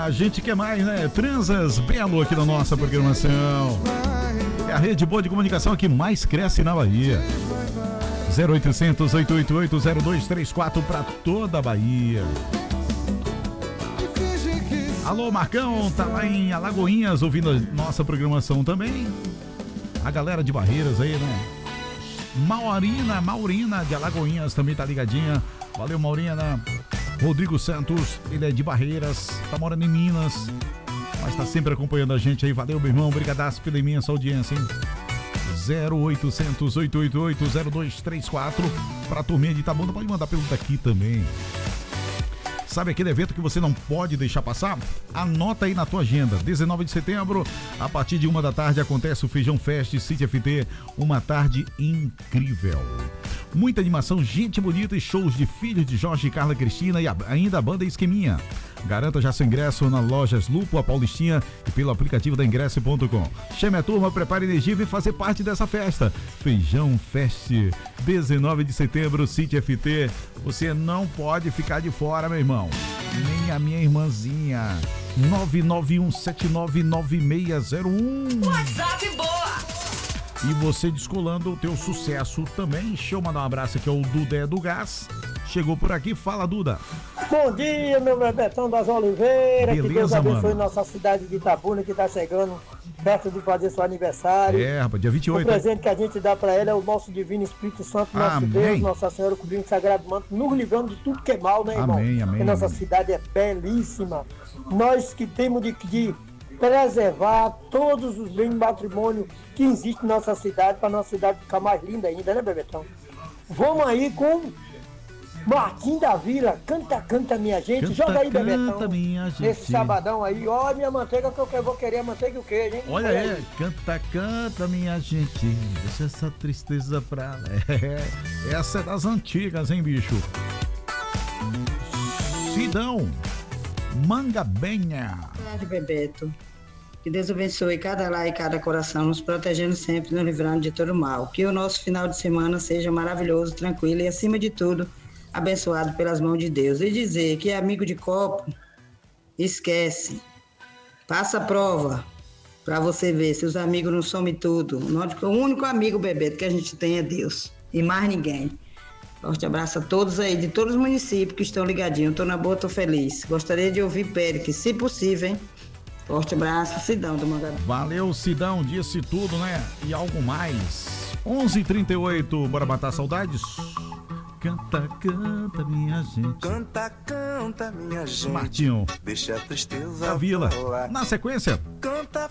A gente quer mais, né? Transas Belo aqui na nossa programação. É a rede boa de comunicação que mais cresce na Bahia. 0800 888 0234 para toda a Bahia. Alô, Marcão, tá lá em Alagoinhas ouvindo a nossa programação também. A galera de Barreiras aí, né? Maurina de Alagoinhas também tá ligadinha. Valeu, Maurina. Rodrigo Santos, ele é de Barreiras, tá morando em Minas, mas tá sempre acompanhando a gente aí. Valeu, meu irmão, obrigadaço pela imensa audiência, hein? 0800 888 0234 pra turminha de Itabuna, pode mandar pergunta aqui também. Sabe aquele evento que você não pode deixar passar? Anota aí na tua agenda. 19 de setembro, a partir de 1 da tarde, acontece o Feijão Fest City FT. Uma tarde incrível. Muita animação, gente bonita e shows de filhos de Jorge e Carla Cristina e ainda a banda Esqueminha. Garanta já seu ingresso na Lojas Lupo, a Paulistinha e pelo aplicativo da Ingresso.com. Chame a turma, prepare energia e vem fazer parte dessa festa. Feijão Fest, 19 de setembro, City FT. Você não pode ficar de fora, meu irmão. Nem a minha irmãzinha. 991799601. WhatsApp boa! E você descolando o teu sucesso também. Deixa eu mandar um abraço aqui ao Dudé do Gás. Chegou por aqui, fala, Duda. Bom dia, meu Bebetão das Oliveiras. Beleza, que Deus abençoe mano. nossa cidade de Itabuna, que tá chegando perto de fazer seu aniversário. É, rapaz, dia 28. O presente que a gente dá pra ela é o nosso Divino Espírito Santo, nosso Amém. Deus, Nossa Senhora, cobrindo o Sagrado Manto, nos livrando de tudo que é mal, né, irmão? Amém, amém, Porque nossa amém. cidade é belíssima. Nós que temos de preservar todos os bens de patrimônio que existem na nossa cidade, para nossa cidade ficar mais linda ainda, né, Bebetão? Vamos aí com Martim da Vila, canta minha gente, Canta, joga aí, canta, Bebetão. minha gente. Esse sabadão aí, ó, minha manteiga que eu vou querer a manteiga e o queijo, hein? Olha aí, canta, minha gente. Deixa essa tristeza pra lá. Essa é das antigas, hein, bicho? Sidão, Mangabenha. Tarde, Bebeto. Que Deus abençoe cada lar e cada coração, nos protegendo sempre, nos livrando de todo mal. Que o nosso final de semana seja maravilhoso, tranquilo e, acima de tudo, abençoado pelas mãos de Deus. E dizer que é amigo de copo, esquece. Passa a prova para você ver se os amigos não somem tudo. O único amigo, Bebeto, que a gente tem é Deus e mais ninguém. Forte abraço a todos aí, de todos os municípios que estão ligadinhos. Tô na boa, tô feliz. Gostaria de ouvir Pérez, se possível, hein? Forte abraço, Sidão do Mangabeira. Valeu, Sidão, disse tudo, né? E algo mais. 11h38, bora matar saudades? Canta, minha gente. Canta, minha gente. Martinho Deixa a tristeza da Vila. falar. Na sequência, Canta